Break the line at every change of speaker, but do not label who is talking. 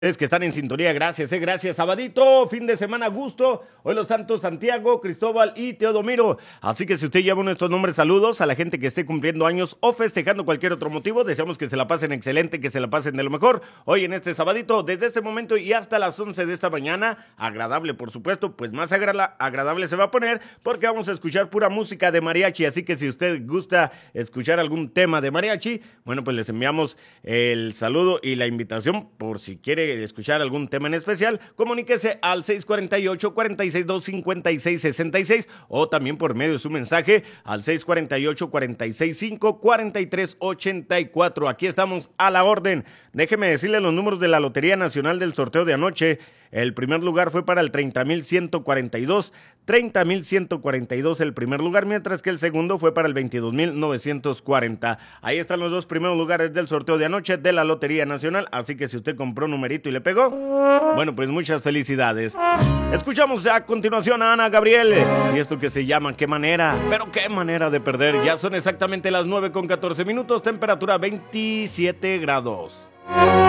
Es que están en sintonía, gracias, sabadito, fin de semana a gusto, hoy los santos Santiago, Cristóbal y Teodomiro, así que si usted lleva uno de estos nombres, saludos a la gente que esté cumpliendo años o festejando cualquier otro motivo, deseamos que se la pasen excelente, que se la pasen de lo mejor, hoy en este sabadito, desde este momento y hasta las 11 de esta mañana, agradable por supuesto, pues más agradable se va a poner, porque vamos a escuchar pura música de mariachi, así que si usted gusta escuchar algún tema de mariachi, bueno pues les enviamos el saludo y la invitación por si quiere escuchar algún tema en especial, comuníquese al 648-462-5666 o también por medio de su mensaje al 648-465-4384. Aquí estamos a la orden. Déjeme decirle los números de la Lotería Nacional del sorteo de anoche. El primer lugar fue para el 30,142 el primer lugar, mientras que el segundo fue para el 22,940. Ahí están los dos primeros lugares del sorteo de anoche de la Lotería Nacional, así que si usted compró un numerito y le pegó, bueno, pues muchas felicidades. Escuchamos a continuación a Ana Gabriel y esto que se llama ¿Qué manera? Pero qué manera de perder. Ya son exactamente las 9:14, temperatura 27 grados.